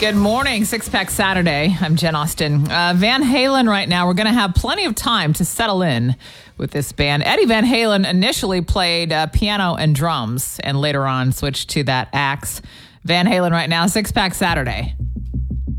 Good morning, Six Pack Saturday. I'm Jen Austen. Van Halen right now. We're going to have plenty of time to settle in with this band. Eddie Van Halen initially played piano and drums and later on switched to that axe. Van Halen right now, Six Pack Saturday.